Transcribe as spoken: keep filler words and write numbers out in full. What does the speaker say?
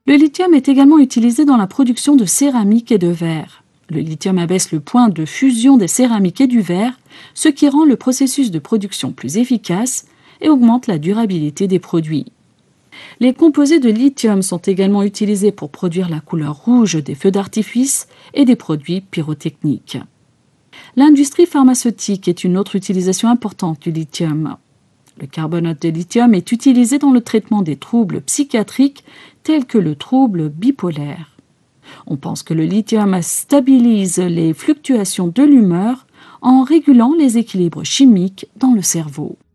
Le lithium est également utilisé dans la production de céramique et de verre. Le lithium abaisse le point de fusion des céramiques et du verre, ce qui rend le processus de production plus efficace et augmente la durabilité des produits. Les composés de lithium sont également utilisés pour produire la couleur rouge des feux d'artifice et des produits pyrotechniques. L'industrie pharmaceutique est une autre utilisation importante du lithium. Le carbonate de lithium est utilisé dans le traitement des troubles psychiatriques tels que le trouble bipolaire. On pense que le lithium stabilise les fluctuations de l'humeur en régulant les équilibres chimiques dans le cerveau.